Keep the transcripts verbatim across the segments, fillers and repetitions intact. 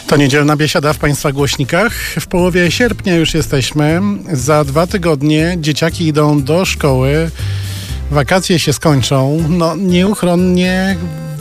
To niedzielna biesiada w Państwa głośnikach. W połowie sierpnia już jesteśmy. Za dwa tygodnie dzieciaki idą do szkoły. Wakacje się skończą. No nieuchronnie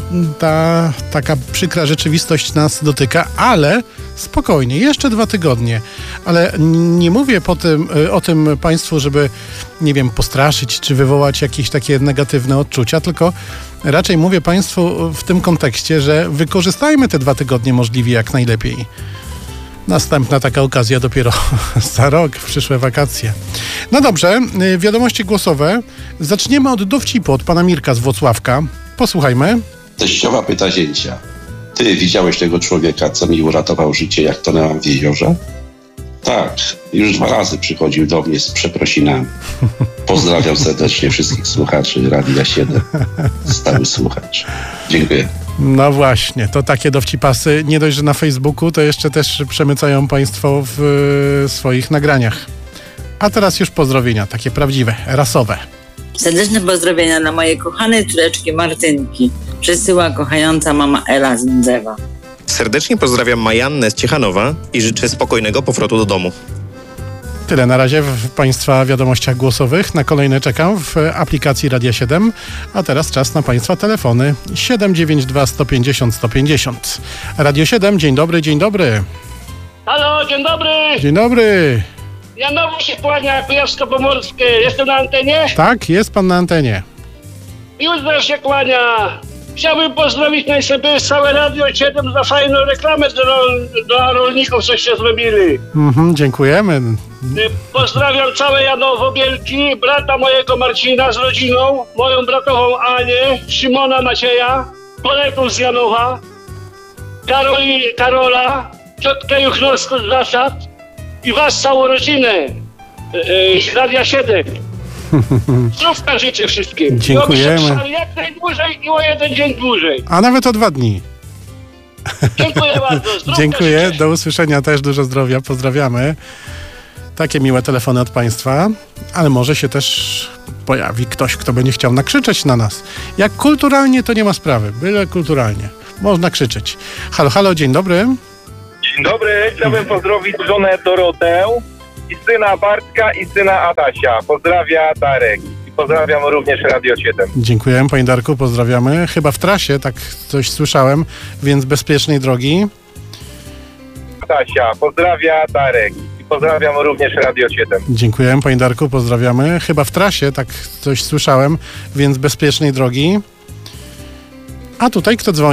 ta taka przykra rzeczywistość nas dotyka, ale spokojnie, jeszcze dwa tygodnie. Ale nie mówię po tym, o tym Państwu, żeby, nie wiem, postraszyć czy wywołać jakieś takie negatywne odczucia, tylko raczej mówię Państwu w tym kontekście, że wykorzystajmy te dwa tygodnie możliwie jak najlepiej. Następna taka okazja dopiero za rok, w przyszłe wakacje. No dobrze, wiadomości głosowe. Zaczniemy od dowcipu od pana Mirka z Włocławka. Posłuchajmy. Teściowa pyta zięcia: ty widziałeś tego człowieka, co mi uratował życie, jak tonęłam w jeziorze? Tak, już dwa razy przychodził do mnie z przeprosinami. Pozdrawiam serdecznie wszystkich słuchaczy Radia siedem. Stały słuchacz. Dziękuję. No właśnie, to takie dowcipasy, nie dość, że na Facebooku, to jeszcze też przemycają Państwo w y, swoich nagraniach. A teraz już pozdrowienia, takie prawdziwe, rasowe. Serdeczne pozdrowienia dla mojej kochanej córeczki Martynki. Przesyła kochająca mama Ela z Ndzewa. Serdecznie pozdrawiam Majannę z Ciechanowa i życzę spokojnego powrotu do domu. Tyle na razie w Państwa wiadomościach głosowych. Na kolejne czekam w aplikacji Radia siedem. A teraz czas na Państwa telefony siedem dziewięć dwa sto pięćdziesiąt sto pięćdziesiąt. Radio siedem, dzień dobry, dzień dobry. Halo, dzień dobry. Dzień dobry. Janowo się kłania, Kujawsko-Pomorskie. Jestem na antenie? Tak, jest pan na antenie. Józef się kłania. Chciałbym pozdrowić najlepiej całe Radio siedem za fajną reklamę dla, dla rolników, coś się zrobili. Mhm, dziękujemy. Pozdrawiam całe Janowo Wielki, brata mojego Marcina z rodziną, moją bratową Anię, Szymona Macieja, kolegów z Janowa, Karoli, Karola, ciotkę Juchnowską z Zasad i was całą rodzinę z Radia siedem. Zdrówka życzę wszystkim. Dziękujemy. I jak najdłużej i o jeden dzień dłużej. A nawet o dwa dni. Dziękuję bardzo. Zdrówka Dziękuję, życzę. do usłyszenia, też dużo zdrowia, pozdrawiamy. Takie miłe telefony od Państwa, ale może się też pojawi ktoś, kto będzie chciał nakrzyczeć na nas. Jak kulturalnie, to nie ma sprawy, byle kulturalnie. Można krzyczeć. Halo, halo, dzień dobry. Dzień dobry, chciałbym pozdrowić żonę Dorotę i syna Bartka i syna Adasia. Pozdrawia Darek. I pozdrawiam również Radio siedem. Dziękuję, panie Darku, pozdrawiamy. Chyba w trasie, tak coś słyszałem, więc bezpiecznej drogi. Adasia, pozdrawia Darek. I pozdrawiam również Radio siedem. Dziękuję, panie Darku, pozdrawiamy. Chyba w trasie, tak coś słyszałem, więc bezpiecznej drogi. A tutaj kto dzwoni?